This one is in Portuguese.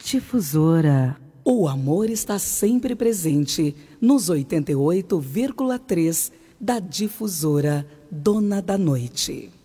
Difusora. O amor está sempre presente nos 88,3 da Difusora Dona da Noite.